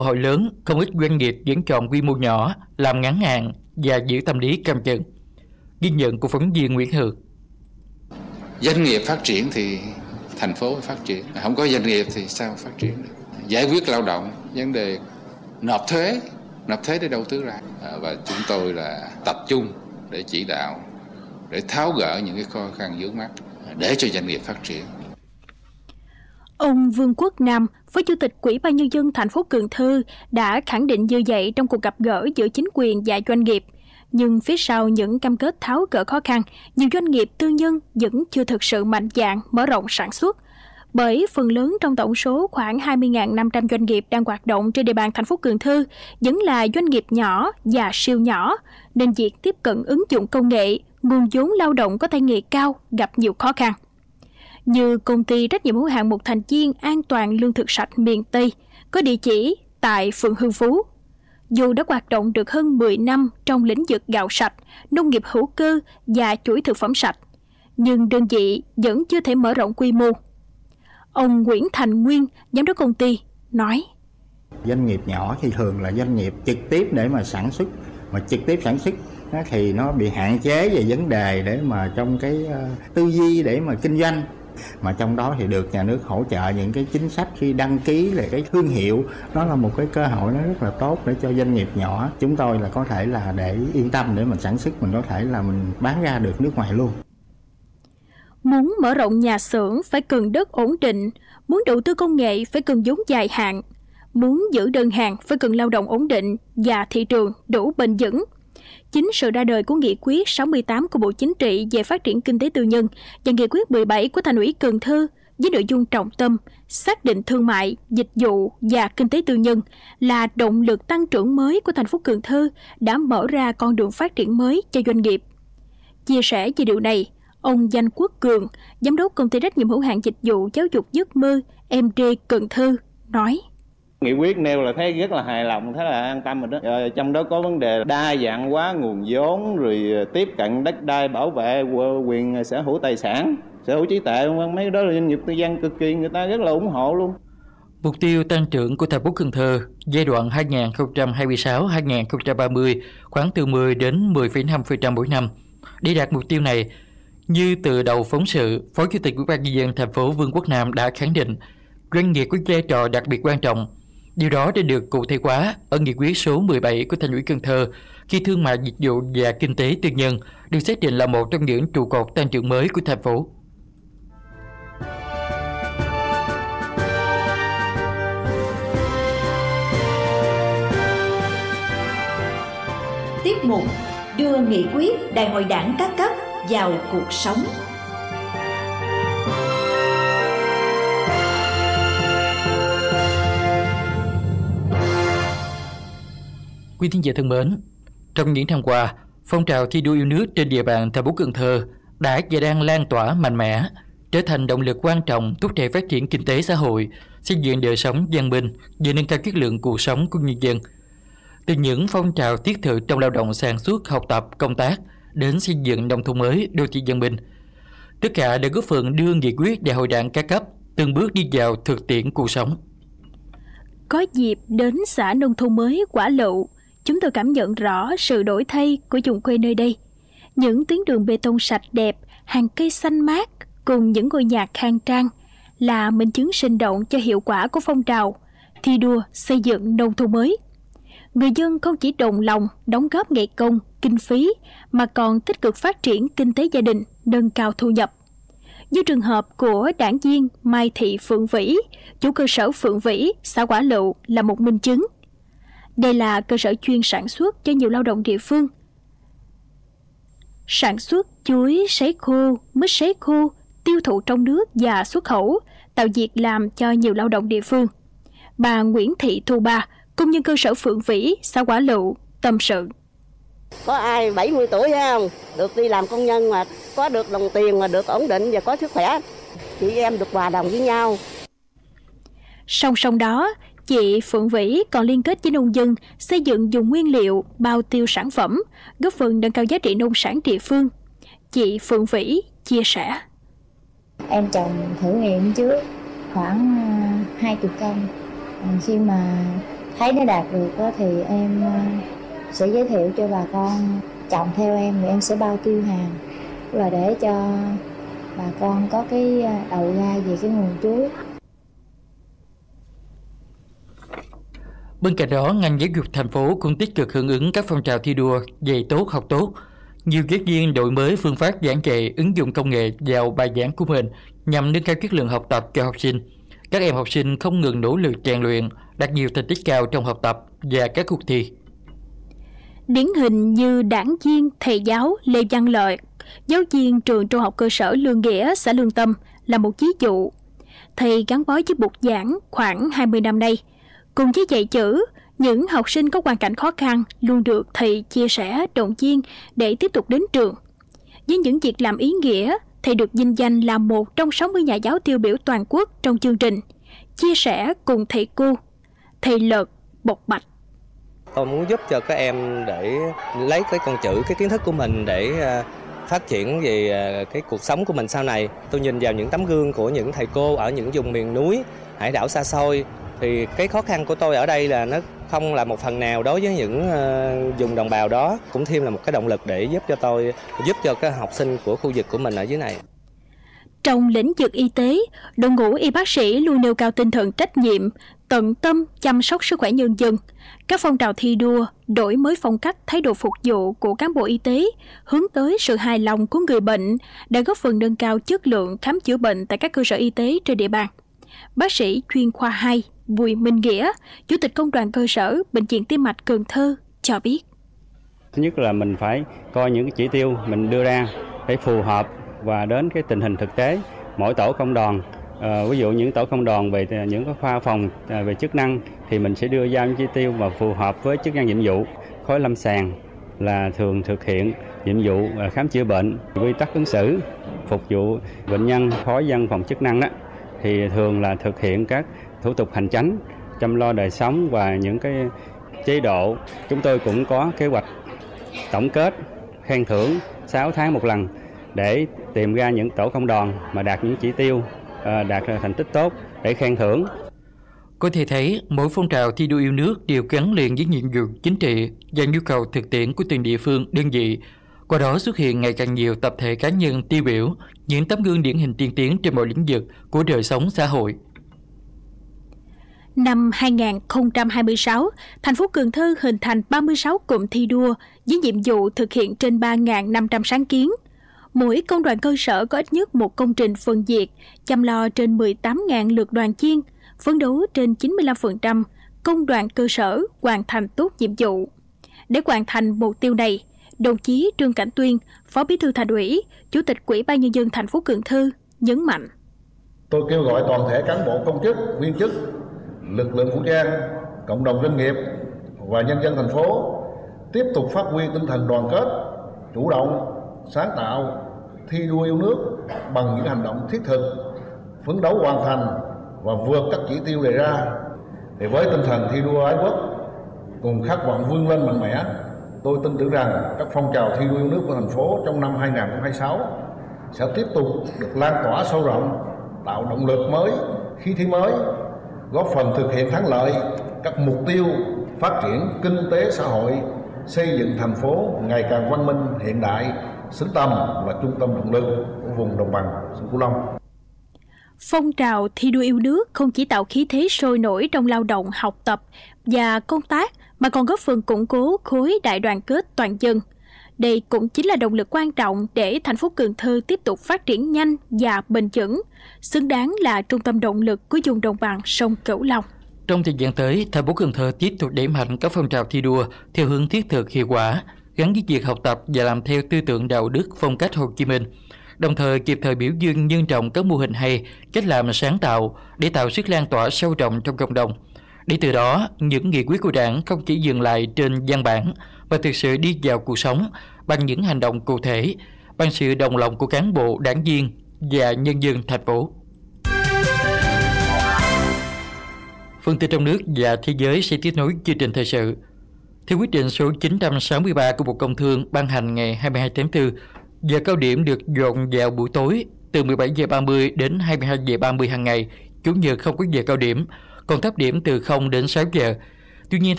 Hội lớn, không ít doanh nghiệp vẫn chọn quy mô nhỏ, làm ngắn hạn và giữ tâm lý căm chừng. Ghi nhận của phóng viên Nguyễn Hường. Doanh nghiệp phát triển thì thành phố phát triển, không có doanh nghiệp thì sao phát triển được? Giải quyết lao động, vấn đề nộp thuế để đầu tư ra, và chúng tôi là tập trung để chỉ đạo, để tháo gỡ những cái khó khăn vướng mắc để cho doanh nghiệp phát triển. Ông Vương Quốc Nam, Phó Chủ tịch Ủy ban Nhân dân thành phố Cần Thơ đã khẳng định như vậy trong cuộc gặp gỡ giữa chính quyền và doanh nghiệp. Nhưng phía sau những cam kết tháo gỡ khó khăn, nhiều doanh nghiệp tư nhân vẫn chưa thực sự mạnh dạn mở rộng sản xuất. Bởi phần lớn trong tổng số khoảng 20.500 doanh nghiệp đang hoạt động trên địa bàn thành phố Cần Thơ vẫn là doanh nghiệp nhỏ và siêu nhỏ, nên việc tiếp cận ứng dụng công nghệ, nguồn vốn lao động có tay nghề cao gặp nhiều khó khăn. Như công ty trách nhiệm hữu hạn một thành viên An toàn lương thực sạch miền Tây, có địa chỉ tại phường Hưng Phú. Dù đã hoạt động được hơn 10 năm trong lĩnh vực gạo sạch, nông nghiệp hữu cơ và chuỗi thực phẩm sạch, nhưng đơn vị vẫn chưa thể mở rộng quy mô. Ông Nguyễn Thành Nguyên, giám đốc công ty, nói: Doanh nghiệp nhỏ thì thường là doanh nghiệp trực tiếp để mà sản xuất, mà trực tiếp sản xuất thì nó bị hạn chế về vấn đề để mà trong cái tư duy để mà kinh doanh. Mà trong đó thì được nhà nước hỗ trợ những cái chính sách khi đăng ký là cái thương hiệu, đó là một cái cơ hội nó rất là tốt để cho doanh nghiệp nhỏ chúng tôi là có thể là để yên tâm để mình sản xuất, mình có thể là mình bán ra được nước ngoài luôn. Muốn mở rộng nhà xưởng phải cần đất ổn định, muốn đầu tư công nghệ phải cần vốn dài hạn, muốn giữ đơn hàng phải cần lao động ổn định và thị trường đủ bền vững. Chính sự ra đời của Nghị quyết 68 của Bộ Chính trị về phát triển kinh tế tư nhân và Nghị quyết 17 của Thành ủy Cần Thơ với nội dung trọng tâm xác định thương mại, dịch vụ và kinh tế tư nhân là động lực tăng trưởng mới của thành phố Cần Thơ đã mở ra con đường phát triển mới cho doanh nghiệp. Chia sẻ về điều này, ông Danh Quốc Cường, giám đốc công ty trách nhiệm hữu hạn dịch vụ giáo dục giấc mơ MD Cần Thơ, nói: Nghị quyết nêu là thấy rất là hài lòng, thấy là an tâm rồi đó. Trong đó có vấn đề đa dạng hóa nguồn vốn, rồi tiếp cận đất đai, bảo vệ quyền sở hữu tài sản, sở hữu trí tuệ, mấy đó là doanh nghiệp tư nhân cực kỳ người ta rất là ủng hộ luôn. Mục tiêu tăng trưởng của thành phố Cần Thơ giai đoạn 2026-2030 khoảng từ 10 đến 10,5% mỗi năm. Để đạt mục tiêu này, như từ đầu phóng sự, Phó Chủ tịch Ủy ban Nhân dân thành phố Vương Quốc Nam đã khẳng định, doanh nghiệp có vai trò đặc biệt quan trọng. Điều đó đã được cụ thể hóa ở Nghị quyết số 17 của Thành ủy Cần Thơ khi thương mại, dịch vụ và kinh tế tư nhân được xác định là một trong những trụ cột tăng trưởng mới của thành phố. Tiết mục đưa nghị quyết Đại hội Đảng các cấp vào cuộc sống. Quý thính giả thân mến, trong những năm qua, phong trào thi đua yêu nước trên địa bàn thành phố Cần Thơ đã và đang lan tỏa mạnh mẽ, trở thành động lực quan trọng thúc đẩy phát triển kinh tế xã hội, xây dựng đời sống văn minh và nâng cao chất lượng cuộc sống của nhân dân. Từ những phong trào thiết thực trong lao động sản xuất, học tập, công tác đến xây dựng nông thôn mới, đô thị văn minh, tất cả đã góp phần đưa nghị quyết Đại hội Đảng các cấp từng bước đi vào thực tiễn cuộc sống. Có dịp đến xã nông thôn mới Quả Lựu, chúng tôi cảm nhận rõ sự đổi thay của vùng quê nơi đây. Những tuyến đường bê tông sạch đẹp, hàng cây xanh mát cùng những ngôi nhà khang trang là minh chứng sinh động cho hiệu quả của phong trào thi đua xây dựng nông thôn mới. Người dân không chỉ đồng lòng đóng góp ngày công, kinh phí mà còn tích cực phát triển kinh tế gia đình, nâng cao thu nhập. Như trường hợp của đảng viên Mai Thị Phượng Vĩ, chủ cơ sở Phượng Vĩ, xã Quả Lựu là một minh chứng. Đây là cơ sở chuyên sản xuất cho nhiều lao động địa phương. Sản xuất chuối sấy khô, mít sấy khô, tiêu thụ trong nước và xuất khẩu, tạo việc làm cho nhiều lao động địa phương. Bà Nguyễn Thị Thu Ba, công nhân cơ sở Phượng Vĩ, xã Quả Lựu, tâm sự. Có ai 70 tuổi hay không? Được đi làm công nhân mà có được đồng tiền mà được ổn định và có sức khỏe. Chị em được hòa đồng với nhau. Song song đó, chị Phượng Vĩ còn liên kết với nông dân xây dựng vùng nguyên liệu, bao tiêu sản phẩm, góp phần nâng cao giá trị nông sản địa phương. Chị Phượng Vĩ chia sẻ. Em trồng thử nghiệm trước khoảng 20 công. Khi mà thấy nó đạt được thì em sẽ giới thiệu cho bà con trồng theo em, thì em sẽ bao tiêu hàng là để cho bà con có cái đầu ra về cái nguồn chuối. Bên cạnh đó, ngành giáo dục thành phố cũng tích cực hưởng ứng các phong trào thi đua dạy tốt học tốt. Nhiều giáo viên đổi mới phương pháp giảng dạy, ứng dụng công nghệ vào bài giảng của mình nhằm nâng cao chất lượng học tập cho học sinh. Các em học sinh không ngừng nỗ lực rèn luyện, đạt nhiều thành tích cao trong học tập và các cuộc thi. Điển hình như đảng viên thầy giáo Lê Văn Lợi, giáo viên trường trung học cơ sở Lương Nghĩa, xã Lương Tâm là một ví dụ. Thầy gắn bó với bục giảng khoảng 20 năm nay. Cùng với dạy chữ, những học sinh có hoàn cảnh khó khăn luôn được thầy chia sẻ, động viên để tiếp tục đến trường. Với những việc làm ý nghĩa, thầy được vinh danh là một trong 60 nhà giáo tiêu biểu toàn quốc trong chương trình Chia sẻ cùng thầy cô. Thầy Lợt bộc bạch: Tôi muốn giúp cho các em để lấy cái con chữ, cái kiến thức của mình để phát triển về cái cuộc sống của mình sau này. Tôi nhìn vào những tấm gương của những thầy cô ở những vùng miền núi, hải đảo xa xôi, thì cái khó khăn của tôi ở đây là nó không là một phần nào đối với những vùng đồng bào đó, cũng thêm là một cái động lực để giúp cho các học sinh của khu vực của mình ở dưới này. Trong lĩnh vực y tế, đội ngũ y bác sĩ luôn nêu cao tinh thần trách nhiệm, tận tâm chăm sóc sức khỏe nhân dân. Các phong trào thi đua, đổi mới phong cách, thái độ phục vụ của cán bộ y tế, hướng tới sự hài lòng của người bệnh đã góp phần nâng cao chất lượng khám chữa bệnh tại các cơ sở y tế trên địa bàn. Bác sĩ chuyên khoa 2 Bùi Minh Nghĩa, Chủ tịch Công đoàn cơ sở Bệnh viện Tim mạch Cần Thơ cho biết: Thứ nhất là mình phải coi những cái chỉ tiêu mình đưa ra để phù hợp và đến cái tình hình thực tế mỗi tổ công đoàn. Ví dụ những tổ công đoàn về những cái khoa phòng về chức năng thì mình sẽ đưa ra những chỉ tiêu mà phù hợp với chức năng nhiệm vụ. Khối lâm sàng là thường thực hiện nhiệm vụ khám chữa bệnh, quy tắc ứng xử phục vụ bệnh nhân. Khối văn phòng chức năng đó thì thường là thực hiện các thủ tục hành chánh, chăm lo đời sống và những cái chế độ. Chúng tôi cũng có kế hoạch tổng kết khen thưởng 6 tháng một lần để tìm ra những tổ công đoàn mà đạt những chỉ tiêu, đạt thành tích tốt để khen thưởng. Có thể thấy, mỗi phong trào thi đua yêu nước đều gắn liền với nhiệm vụ chính trị và nhu cầu thực tiễn của từng địa phương, đơn vị. Qua đó xuất hiện ngày càng nhiều tập thể cá nhân tiêu biểu, những tấm gương điển hình tiên tiến trên mọi lĩnh vực của đời sống xã hội. Năm 2026, thành phố Cần Thơ hình thành 36 cụm thi đua với nhiệm vụ thực hiện trên 3.500 sáng kiến. Mỗi công đoàn cơ sở có ít nhất một công trình phần việc, chăm lo trên 18.000 lượt đoàn viên, phấn đấu trên 95% công đoàn cơ sở hoàn thành tốt nhiệm vụ. Để hoàn thành mục tiêu này, đồng chí Trương Cảnh Tuyên, Phó Bí thư Thành ủy, Chủ tịch Ủy ban Nhân dân thành phố Cần Thơ nhấn mạnh: Tôi kêu gọi toàn thể cán bộ công chức, viên chức, lực lượng vũ trang, cộng đồng doanh nghiệp và nhân dân thành phố tiếp tục phát huy tinh thần đoàn kết, chủ động, sáng tạo, thi đua yêu nước bằng những hành động thiết thực, phấn đấu hoàn thành và vượt các chỉ tiêu đề ra. Thì với tinh thần thi đua ái quốc cùng khát vọng vươn lên mạnh mẽ, tôi tin tưởng rằng các phong trào thi đua yêu nước của thành phố trong năm 2026 sẽ tiếp tục được lan tỏa sâu rộng, tạo động lực mới, khí thế mới, góp phần thực hiện thắng lợi các mục tiêu phát triển kinh tế xã hội, xây dựng thành phố ngày càng văn minh, hiện đại, xứng tầm là trung tâm động lực của vùng đồng bằng sông Cửu Long. Phong trào thi đua yêu nước không chỉ tạo khí thế sôi nổi trong lao động, học tập và công tác, mà còn góp phần củng cố khối đại đoàn kết toàn dân. Đây cũng chính là động lực quan trọng để thành phố Cần Thơ tiếp tục phát triển nhanh và bền vững, xứng đáng là trung tâm động lực của vùng đồng bằng sông Cửu Long. Trong thời gian tới, thành phố Cần Thơ tiếp tục đẩy mạnh các phong trào thi đua theo hướng thiết thực, hiệu quả, gắn với việc học tập và làm theo tư tưởng đạo đức phong cách Hồ Chí Minh, đồng thời kịp thời biểu dương nhân rộng các mô hình hay, cách làm sáng tạo để tạo sức lan tỏa sâu rộng trong cộng đồng. Để từ đó, những nghị quyết của Đảng không chỉ dừng lại trên văn bản mà thực sự đi vào cuộc sống bằng những hành động cụ thể, bằng sự đồng lòng của cán bộ, đảng viên và nhân dân thành phố. Phần tin trong nước và thế giới sẽ tiếp nối chương trình thời sự. Theo quyết định số 963 của Bộ Công Thương ban hành ngày 22 tháng 4, giờ cao điểm được dồn vào buổi tối từ 17 giờ 30 đến 22 giờ 30 hàng ngày, Chủ nhật không có giờ cao điểm, còn thấp điểm từ 0 đến 6 giờ. Tuy nhiên